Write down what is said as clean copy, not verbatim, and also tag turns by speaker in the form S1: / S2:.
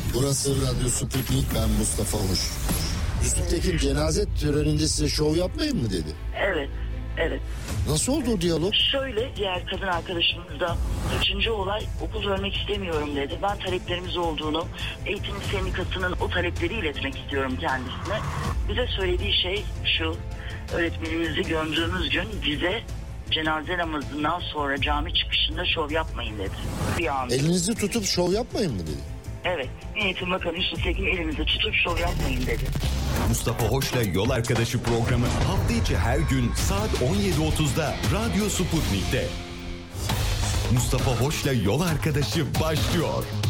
S1: Burası Radyo Sputnik, ben Mustafa Hoş. Yusuf Tekin cenaze töreninde size şov yapmayın mı dedi?
S2: Evet.
S1: Nasıl oldu o diyalog?
S2: Şöyle, diğer kadın arkadaşımız da 3. olay, okul görmek istemiyorum dedi. Ben taleplerimiz olduğunu, eğitim sendikasının o talepleri iletmek istiyorum kendisine. Bize söylediği şey şu: öğretmenimizi gömdüğümüz gün bize cenaze namazından sonra cami çıkışında şov yapmayın dedi. Bir anda.
S1: Elinizi tutup şov yapmayın mı dedi?
S2: Evet, Eğitim Bakanı Yusuf Tekin elimizi tutup şov yapmayın dedi.
S3: Mustafa Hoş'la Yol Arkadaşı programı hafta içi her gün saat 17.30'da Radyo Sputnik'te. Mustafa Hoş'la Yol Arkadaşı başlıyor.